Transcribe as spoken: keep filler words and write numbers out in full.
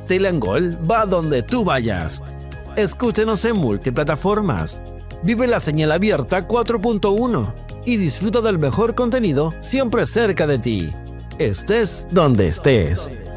Castilla and Gold va donde tú vayas. Escúchenos en multiplataformas. Vive la señal abierta cuatro punto uno y disfruta del mejor contenido siempre cerca de ti. Estés donde estés.